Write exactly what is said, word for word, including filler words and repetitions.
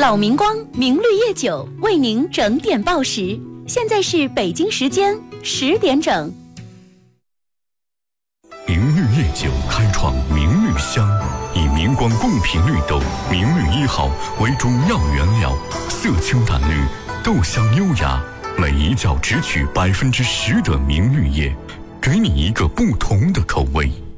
老明光明绿叶酒为您整点报时，现在是北京时间十点整。 明绿叶酒开创明绿香，以明光贡品绿豆明绿一号为主要原料，色清淡绿，豆香优雅，每一窖只取百分之十的明绿叶，给你一个不同的口味。